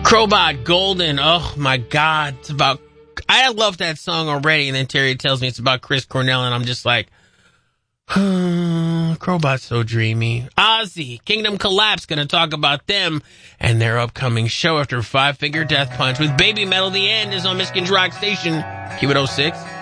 Crowbot Golden. Oh my God. It's about, I love that song already. And then Terry tells me it's about Chris Cornell. And I'm just like, Crowbot's so dreamy. Ozzy, Kingdom Collapse, going to talk about them and their upcoming show after Five Finger Death Punch with Baby Metal. The End is on Michigan's Rock Station. Keep it 06.